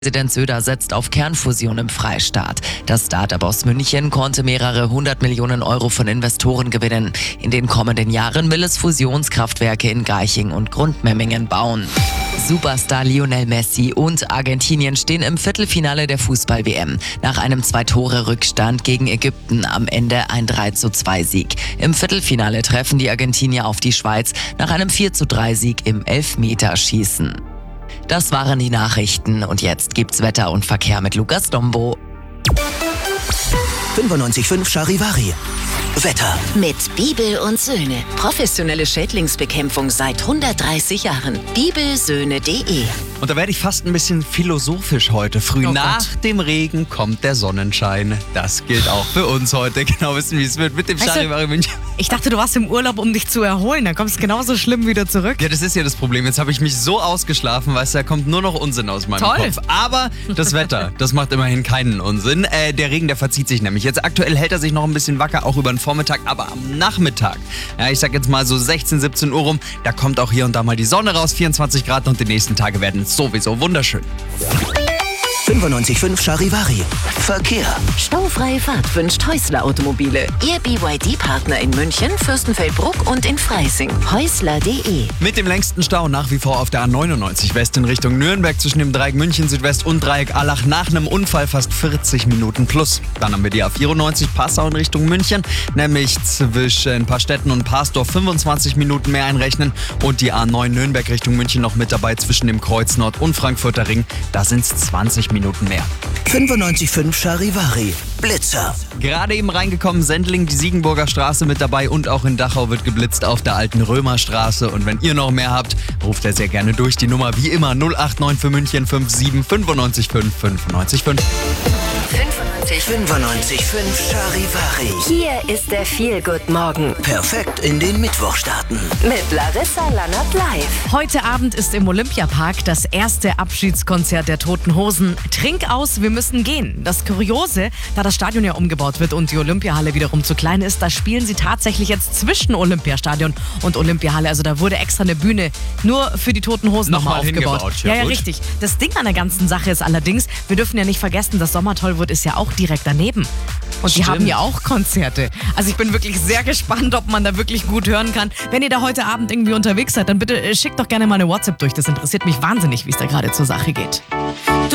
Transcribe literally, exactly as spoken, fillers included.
Präsident Söder setzt auf Kernfusion im Freistaat. Das Start-up aus München konnte mehrere hundert Millionen Euro von Investoren gewinnen. In den kommenden Jahren will es Fusionskraftwerke in Garching und Grundmemmingen bauen. Superstar Lionel Messi und Argentinien stehen im Viertelfinale der Fußball-W M. Nach einem Zwei-Tore-Rückstand gegen Ägypten am Ende ein drei zu zwei Sieg. Im Viertelfinale treffen die Argentinier auf die Schweiz nach einem vier zu drei Sieg im Elfmeterschießen. Das waren die Nachrichten und jetzt gibt's Wetter und Verkehr mit Lukas Dombo. fünfundneunzig Komma fünf Charivari. Wetter. Mit Bibel und Söhne. Professionelle Schädlingsbekämpfung seit hundertdreißig Jahren. bibelsöhne punkt de. Und da werde ich fast ein bisschen philosophisch heute früh. Oh Nach Gott. dem Regen kommt der Sonnenschein. Das gilt auch für uns heute. Genau wissen, wie es wird mit dem Weißt du, Charivari München. Ich dachte, du warst im Urlaub, um dich zu erholen. Dann kommst du genauso schlimm wieder zurück. Ja, das ist ja das Problem. Jetzt habe ich mich so ausgeschlafen, weißt du, da kommt nur noch Unsinn aus meinem Toll. Kopf. Aber das Wetter, das macht immerhin keinen Unsinn. Äh, der Regen, der verzieht sich nämlich. Jetzt aktuell hält er sich noch ein bisschen wacker, auch über den Vormittag, aber am Nachmittag, ja, ich sag jetzt mal so sechzehn, siebzehn Uhr rum, da kommt auch hier und da mal die Sonne raus, vierundzwanzig Grad und die nächsten Tage werden sowieso wunderschön. fünfundneunzig Komma fünf Charivari. Verkehr. Staufreie Fahrt wünscht Häusler Automobile. Ihr B Y D-Partner in München, Fürstenfeldbruck und in Freising. häusler punkt de. Mit dem längsten Stau nach wie vor auf der A neunundneunzig West in Richtung Nürnberg zwischen dem Dreieck München Südwest und Dreieck Allach nach einem Unfall fast vierzig Minuten plus. Dann haben wir die A vierundneunzig Passau in Richtung München, nämlich zwischen Paarstetten und Parsdorf fünfundzwanzig Minuten mehr einrechnen und die A neun Nürnberg Richtung München noch mit dabei zwischen dem Kreuz Nord und Frankfurter Ring, da sind es zwanzig Minuten mehr. fünfundneunzig Komma fünf Charivari. Blitzer. Gerade eben reingekommen, Sendling, die Siegenburger Straße mit dabei und auch in Dachau wird geblitzt auf der alten Römerstraße. Und wenn ihr noch mehr habt, ruft er sehr gerne durch. Die Nummer wie immer null acht neun für München fünf sieben fünfundneunzig fünf fünfundneunzig fünf. fünfundneunzig Komma fünf Charivari. Hier ist der Feel-Good-Morgen Perfekt in den Mittwoch starten. mit Larissa Lannert live. Heute Abend ist im Olympiapark das erste Abschiedskonzert der Toten Hosen. Trink aus, wir müssen gehen. Das Kuriose, da das Stadion ja umgebaut wird und die Olympiahalle wiederum zu klein ist, da spielen sie tatsächlich jetzt zwischen Olympiastadion und Olympiahalle. Also da wurde extra eine Bühne nur für die Toten Hosen nochmal Nochmal aufgebaut. hingebaut, ja ja, ja, gut. richtig. Das Ding an der ganzen Sache ist allerdings, wir dürfen ja nicht vergessen, das Sommertollwood ist ja auch direkt daneben. Und die Stimmt. haben ja auch Konzerte. Also ich bin wirklich sehr gespannt, ob man da wirklich gut hören kann. Wenn ihr da heute Abend irgendwie unterwegs seid, dann bitte äh, schickt doch gerne mal eine WhatsApp durch. Das interessiert mich wahnsinnig, wie es da gerade zur Sache geht.